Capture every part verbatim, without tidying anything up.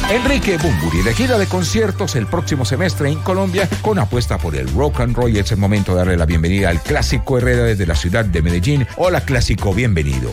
Enrique Bunbury, de gira de conciertos el próximo semestre en Colombia con apuesta por el rock and roll. Y es el momento de darle la bienvenida al Clásico Herrera desde la ciudad de Medellín. Hola Clásico, bienvenido.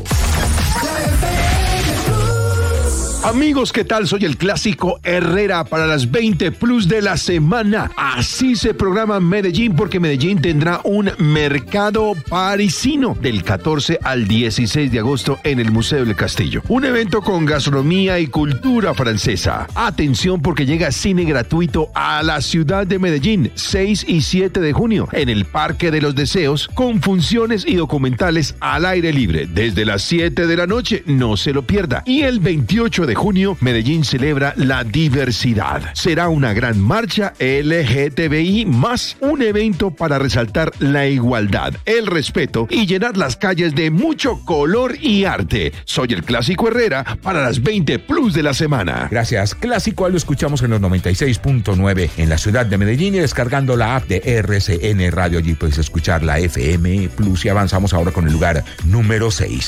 Amigos, ¿qué tal? Soy el Clásico Herrera para las veinte plus de la semana. Así se programa Medellín, porque Medellín tendrá un mercado parisino del catorce al dieciséis de agosto en el Museo del Castillo. Un evento con gastronomía y cultura francesa. Atención, porque llega cine gratuito a la ciudad de Medellín, seis y siete de junio, en el Parque de los Deseos, con funciones y documentales al aire libre, desde las siete de la noche. No se lo pierda. Y el veintiocho de junio, Medellín celebra la diversidad. Será una gran marcha L G T B I más, un evento para resaltar la igualdad, el respeto y llenar las calles de mucho color y arte. Soy el Clásico Herrera para las veinte plus de la semana. Gracias, Clásico. Lo escuchamos en los noventa y seis punto nueve en la ciudad de Medellín y descargando la app de R C N Radio. Allí puedes escuchar la F M Plus. Y avanzamos ahora con el lugar número seis.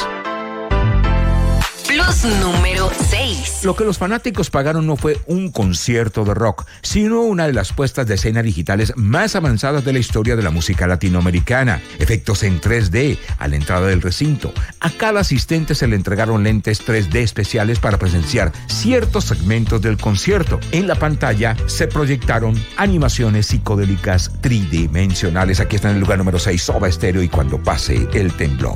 Plus número seis. Lo que los fanáticos pagaron no fue un concierto de rock, sino una de las puestas de escena digitales más avanzadas de la historia de la música latinoamericana. Efectos en tres D a la entrada del recinto. A cada asistente se le entregaron lentes tres D especiales para presenciar ciertos segmentos del concierto. En la pantalla se proyectaron animaciones psicodélicas tridimensionales. Aquí está en el lugar número seis, Soda Stereo y Cuando pase el temblor.